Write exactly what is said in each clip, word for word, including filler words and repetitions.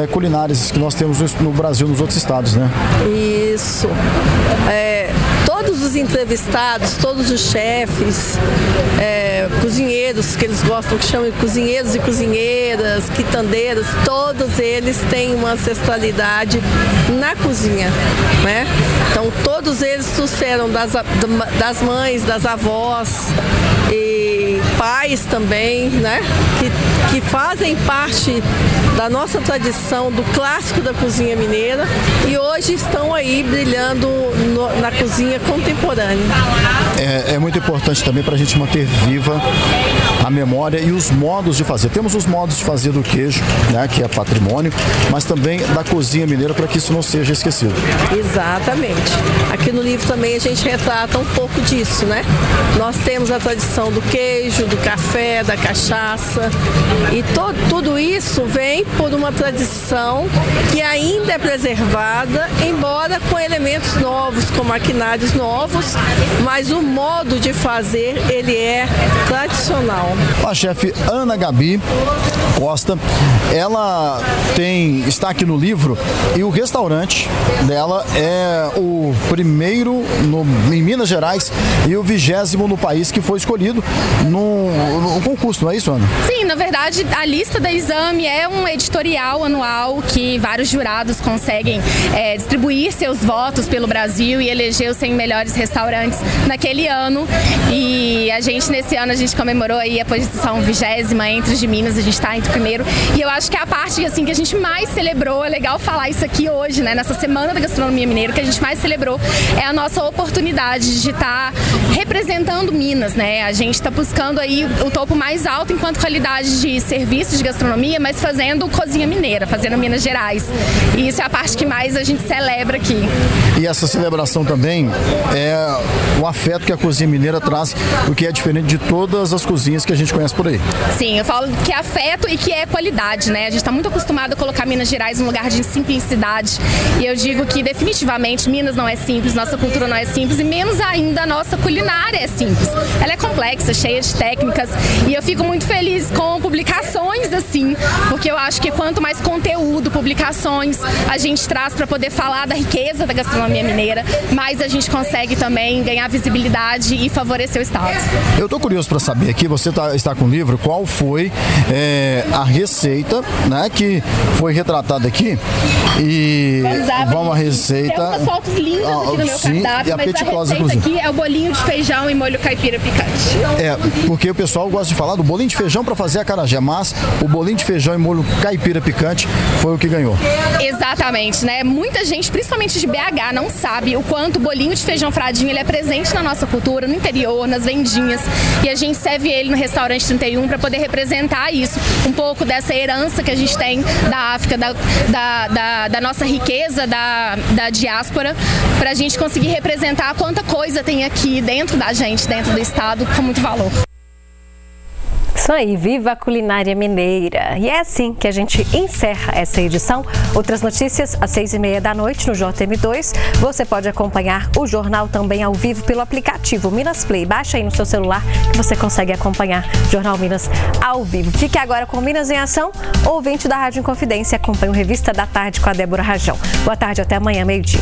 é, culinárias que nós temos no Brasil, nos outros estados, né? Isso. É, todos os entrevistados, todos os chefes, é, cozinheiros que eles gostam, que chamam de cozinheiros e cozinheiras, quitandeiros, todos eles têm uma ancestralidade na cozinha, né? Então todos eles trouxeram das, das mães, das avós e pais também, né? Que, que fazem parte da nossa tradição, do clássico da cozinha mineira, e hoje estão aí brilhando no, na cozinha contemporânea. É, é muito importante também para a gente manter viva a memória e os modos de fazer. Temos os modos de fazer do queijo, né, que é patrimônio, mas também da cozinha mineira, para que isso não seja esquecido. Exatamente. Aqui no livro também a gente retrata um pouco disso, né? Nós temos a tradição do queijo, do café, da cachaça, e to, tudo isso vem por uma tradição que ainda é preservada, embora com elementos novos, com maquinários novos, mas o modo de fazer, ele é tradicional. A chefe Ana Gabi Costa, ela tem, está aqui no livro, e o restaurante dela é o primeiro no, em Minas Gerais e o vigésimo no país que foi escolhido no, no concurso, não é isso, Ana? Sim, na verdade, a lista da Exame é um editorial anual que vários jurados conseguem é, distribuir seus votos pelo Brasil e eleger os cem melhores restaurantes naquele ano. E a gente, nesse ano, a gente comemorou aí a posição vigésima entre os de Minas, a gente está entre o primeiro. E eu acho que a parte assim, que a gente mais celebrou, é legal falar isso aqui hoje, né, nessa Semana da Gastronomia Mineira, que a gente mais celebrou é a nossa oportunidade de estar representando Minas, né? A gente está buscando aí o topo mais alto enquanto qualidade de serviços de gastronomia, mas fazendo cozinha mineira, fazendo Minas Gerais. E isso é a parte que mais a gente celebra aqui. E essa celebração também é o afeto que a cozinha mineira traz, o que é diferente de todas as cozinhas que a gente conhece por aí. Sim, eu falo que é afeto e que é qualidade, né? A gente está muito acostumado a colocar Minas Gerais num lugar de simplicidade. E eu digo que definitivamente Minas não é simples, nossa cultura não é simples, e menos ainda a nossa culinária é simples. Ela é complexa, cheia de técnicas, e eu fico muito feliz com publicações assim, porque eu acho que quanto mais conteúdo, publicações a gente traz para poder falar da riqueza da gastronomia mineira, mais a gente consegue também ganhar visibilidade e favorecer o estado. Eu tô curioso para saber aqui, você tá, está com o livro, qual foi é, a receita, né, que foi retratada aqui, e vamos, lá, vamos a receita. Tem umas fotos lindas ah, aqui no meu sim, cardápio, a mas a receita inclusive. Aqui é o bolinho de feijão e molho caipira picante. É, porque o pessoal gosta de falar do bolinho de feijão para fazer acarajé, mas o bolinho de feijão e molho caipira picante foi o que ganhou. Exatamente, né? Muita gente, principalmente de B H, não sabe o quanto o bolinho de feijão fradinho ele é presente na nossa cultura, no interior, nas vendinhas, e a gente serve ele no restaurante trinta e um para poder representar isso, um pouco dessa herança que a gente tem da África, da, da, da, da nossa riqueza da, da diáspora, para a gente conseguir representar quanta coisa tem aqui dentro da gente, dentro do estado, com muito valor. Isso aí, viva a culinária mineira! E é assim que a gente encerra essa edição. Outras notícias às seis e meia da noite no J M dois. Você pode acompanhar o jornal também ao vivo pelo aplicativo Minas Play. Baixa aí no seu celular que você consegue acompanhar o Jornal Minas ao vivo. Fique agora com Minas em Ação. Ouvinte da Rádio Inconfidência, acompanhe o Revista da Tarde com a Débora Rajão. Boa tarde, até amanhã, meio-dia.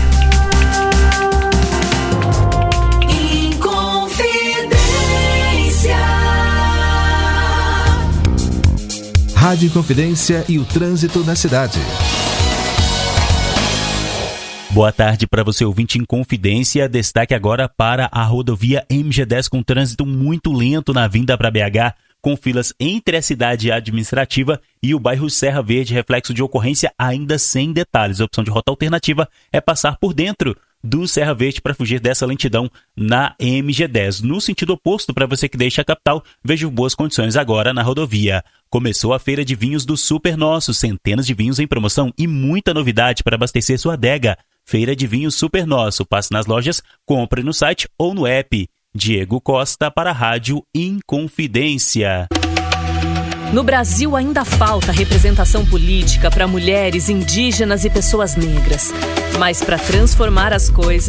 Rádio Inconfidência e o trânsito na cidade. Boa tarde para você, ouvinte Inconfidência. Destaque agora para a rodovia M G dez com trânsito muito lento na vinda para B H, com filas entre a cidade administrativa e o bairro Serra Verde, reflexo de ocorrência ainda sem detalhes. A opção de rota alternativa é passar por dentro do Serra Verde para fugir dessa lentidão na M G dez. No sentido oposto, para você que deixa a capital, vejo boas condições agora na rodovia. Começou a Feira de Vinhos do Super Nosso, centenas de vinhos em promoção e muita novidade para abastecer sua adega. Feira de Vinhos Super Nosso, passe nas lojas, compre no site ou no app. Diego Costa para a Rádio Inconfidência. No Brasil ainda falta representação política para mulheres, indígenas e pessoas negras. Mas para transformar as coisas,